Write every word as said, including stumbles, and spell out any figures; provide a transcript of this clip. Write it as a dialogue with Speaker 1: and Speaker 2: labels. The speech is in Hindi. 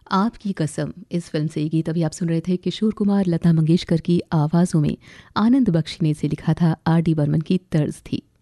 Speaker 1: आपकी कसम इस फिल्म से ये गीत अभी आप सुन रहे थे किशोर कुमार लता मंगेशकर की आवाज़ों में। आनंद बख्शी ने इसे लिखा था, आर डी बर्मन की तर्ज थी।